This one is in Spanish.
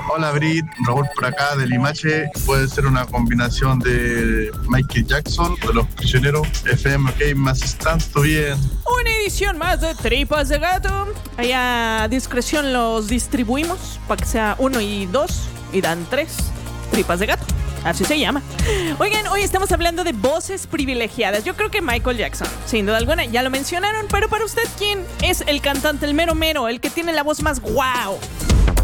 Hola Brit, Raúl por acá de Limache. Puede ser una combinación de Michael Jackson, de Los Prisioneros, FM, ok, más tanto bien. Una edición más de Tripas de Gato. Allá a discreción los distribuimos para que sea 1 y 2 y dan 3 Tripas de Gato. Así se llama. Oigan, hoy estamos hablando de voces privilegiadas. Yo creo que Michael Jackson, sin duda alguna, ya lo mencionaron. Pero para usted, ¿quién es el cantante, el mero mero, el que tiene la voz más guau?